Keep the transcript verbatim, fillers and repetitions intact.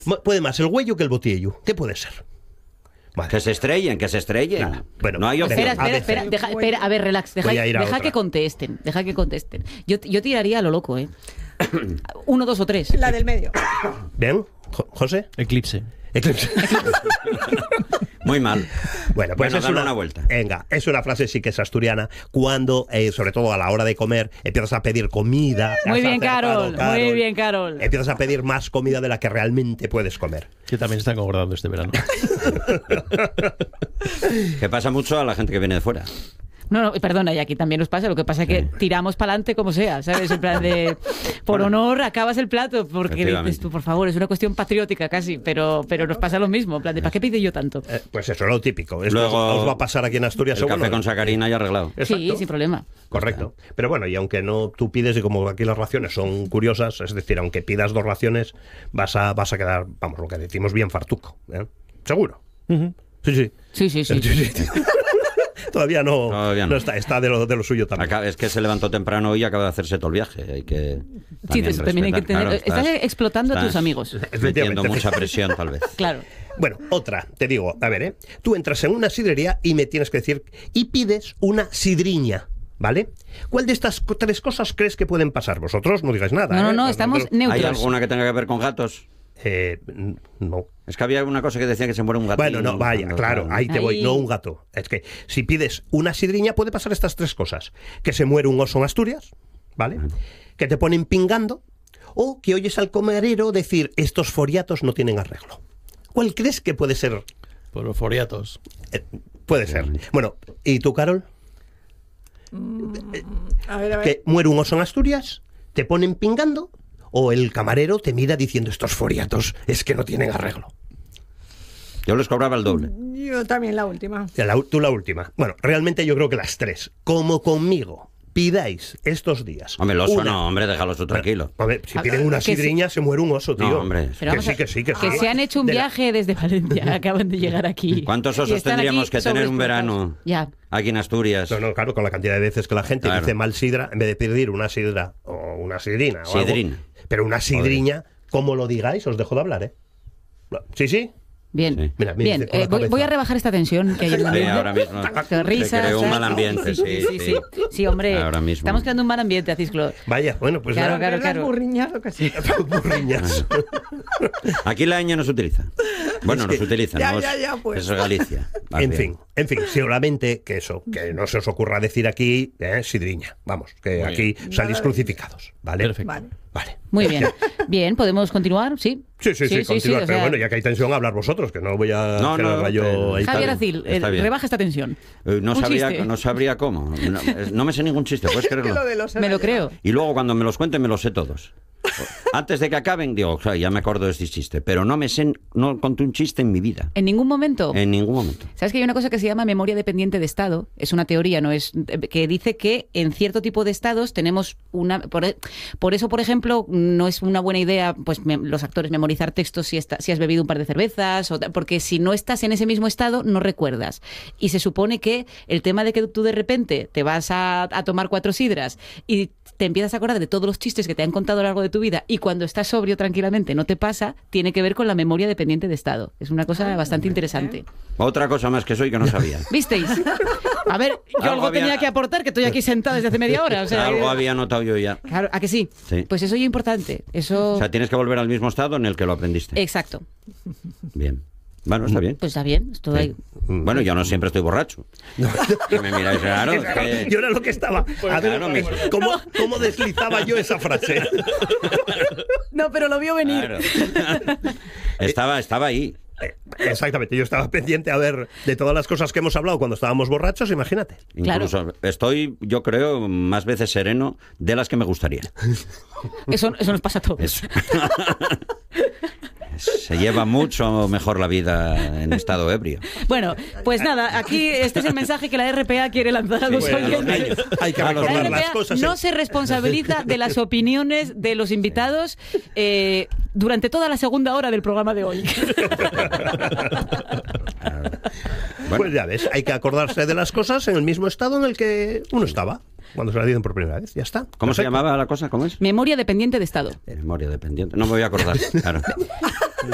Puede más el huello que el botillo. ¿Qué puede ser? Vale. Que se estrellen, que se estrellen. Claro. Bueno, no hay espera, espera, espera, deja, espera, a ver, relax, deja, deja que contesten, deja que contesten. Yo, yo tiraría a lo loco, ¿eh? Uno, dos o tres. La del medio. Bien, José. Eclipse. Eclipse. Muy mal. Bueno, pues bueno, es una, una vuelta. Venga, es una frase sí que es asturiana. Cuando, eh, sobre todo a la hora de comer, empiezas a pedir comida. Muy bien, Carol, Carol. Muy bien, Carol. Empiezas a pedir más comida de la que realmente puedes comer. Que también está engordando este verano. Que pasa mucho a la gente que viene de fuera. No, no, perdona, y aquí también nos pasa. Lo que pasa es que sí. tiramos para adelante como sea, ¿sabes? En plan de, por bueno, honor, acabas el plato, porque dices tú, por favor, es una cuestión patriótica casi, pero, pero nos pasa lo mismo. En plan de, ¿para qué pide yo tanto? Eh, pues eso es lo típico. Esto Luego, os va a pasar aquí en Asturias. El seguro, café ¿no? con sacarina ya arreglado. Exacto. Sí, sin problema. Correcto. Pero bueno, y aunque no tú pides, y como aquí las raciones son curiosas, es decir, aunque pidas dos raciones, vas a, vas a quedar, vamos, lo que decimos, bien fartuco. ¿eh? ¿Seguro? Uh-huh. Sí, sí. Sí, sí, sí. sí, sí. Todavía no, Todavía no. no está, está de lo, de lo suyo también. Acá, es que se levantó temprano y acaba de hacerse todo el viaje. Hay que sí, eso también hay que tener. Claro, estás, estás explotando estás, a tus amigos. Metiendo mucha presión, tal vez. Claro. Bueno, otra, te digo, a ver, ¿eh? Tú entras en una sidrería y me tienes que decir, y pides una sidriña, ¿vale? ¿Cuál de estas tres cosas crees que pueden pasar? Vosotros no digáis nada. No, no, ¿eh? no, estamos no, neutros. ¿Hay alguna que tenga que ver con gatos? Eh, no. Es que había una cosa que decía que se muere un gato. Bueno, no, vaya, claro, ahí te voy, ahí. no un gato. Es que si pides una sidriña puede pasar estas tres cosas. Que se muere un oso en Asturias, ¿vale? Bueno. Que te ponen pingando, o que oyes al camarero decir, estos foriatos no tienen arreglo. ¿Cuál crees que puede ser? Por los foriatos. Eh, puede ser. Bueno, ¿y tú, Carol? Mm, a ver, a ver. Que muere un oso en Asturias, te ponen pingando, o el camarero te mira diciendo, estos foriatos es que no tienen arreglo. Yo les cobraba el doble. Yo también la última. La, tú la última. Bueno, realmente yo creo que las tres. Como conmigo pidáis estos días. Hombre, el oso una... no, hombre, déjalo eso tranquilo. Hombre, si piden una sidriña si... se muere un oso, tío. No, hombre. Pero que sí, que sí, que sí. Que se han hecho un de viaje la... desde Valencia, acaban de llegar aquí. ¿Cuántos osos tendríamos que tener un verano ya. aquí en Asturias? No, no, claro, con la cantidad de veces que la gente claro. dice mal sidra, en vez de pedir una sidra o una sidrina. O sidrina. Algo, pero una sidriña, como lo digáis, os dejo de hablar, ¿eh? Sí, sí. Bien, sí. Mira, bien. Eh, voy, voy a rebajar esta tensión que hay en el ambiente. Sí, ahora mismo. Risas, se creó un mal ¿sabes? ambiente, sí, sí, sí, sí. Sí, sí hombre. Ahora mismo. Estamos creando un mal ambiente, Acisclo. Vaya, bueno, pues claro, nada. claro, claro. Las burriñas o qué sé. burriñas. Aquí la ñ no se utiliza. Bueno, es no que... se utiliza, ya, ¿no? Ya, ya, pues. Eso es Galicia. Más en bien. fin, en fin, seguramente que eso, que no se os ocurra decir aquí, eh, sidriña. Vamos, que Muy aquí bien. salís vale. crucificados, ¿vale? Perfecto. Vale. Vale. Muy bien. Bien, ¿podemos continuar? Sí. Sí, sí, sí, sí, sí continuar. Sí, pero o sea... bueno, ya que hay tensión, hablar vosotros, que no voy a no, no, yo eh, Javier Acil, eh, rebaja esta tensión. Eh, no, sabría, no sabría cómo. No, no me sé ningún chiste, ¿puedes creerlo? Lo de los me lo creo. Y luego cuando me los cuenten me los sé todos. Antes de que acaben, digo, o sea, ya me acuerdo de este chiste, pero no me sé, no conté un chiste en mi vida. ¿En ningún momento? En ningún momento. ¿Sabes que hay una cosa que se llama memoria dependiente de estado? Es una teoría, ¿no? Es que dice que en cierto tipo de estados tenemos una... Por, por eso, por ejemplo, no es una buena idea, pues, me, los actores memorizar textos si, está, si has bebido un par de cervezas, o, porque si no estás en ese mismo estado, no recuerdas. Y se supone que el tema de que tú de repente te vas a, a tomar cuatro sidras y te empiezas a acordar de todos los chistes que te han contado a lo largo de tu vida y cuando estás sobrio tranquilamente no te pasa, tiene que ver con la memoria dependiente de estado. Es una cosa bastante interesante. Otra cosa más que soy que no sabía. ¿Visteis? A ver, yo algo, algo había... tenía que aportar, que estoy aquí sentada desde hace media hora. O sea, algo eh... había notado yo ya. Claro, ¿a que sí? Sí. Pues eso es importante. Eso... O sea, tienes que volver al mismo estado en el que lo aprendiste. Exacto. Bien. Bueno, está bien. Pues está bien, estoy... Sí. Bueno, yo no siempre estoy borracho. Y me miráis raro. Es que... Yo era lo que estaba. Pues a ver, claro, me... ¿cómo, ¿cómo deslizaba yo esa frase? No, pero lo vio venir. Claro. Estaba, estaba ahí. Exactamente, yo estaba pendiente a ver de todas las cosas que hemos hablado cuando estábamos borrachos, imagínate. Incluso claro. Estoy, yo creo, más veces sereno de las que me gustaría. Eso, eso nos pasa a todos. Eso. Se lleva mucho mejor la vida en estado ebrio. Bueno, pues nada, aquí este es el mensaje que la R P A quiere lanzar a los sí, bueno, oyentes. Hay que recordar las cosas. No se responsabiliza de las opiniones de los invitados eh, durante toda la segunda hora del programa de hoy. Bueno. Pues ya ves, hay que acordarse de las cosas en el mismo estado en el que uno estaba cuando se la dieron por primera vez. Ya está. ¿Cómo Perfecto. se llamaba la cosa? ¿Cómo es? Memoria dependiente de estado. Memoria dependiente. No me voy a acordar, claro.